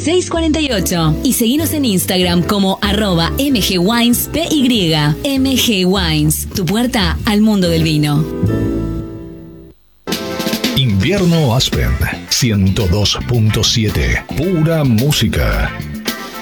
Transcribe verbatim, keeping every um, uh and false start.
seiscientos cuarenta y ocho. Y seguinos en Instagram como arroba mgwinespy. M G Wines, tu puerta al mundo del vino. Invierno Aspen ciento dos punto siete. Pura música.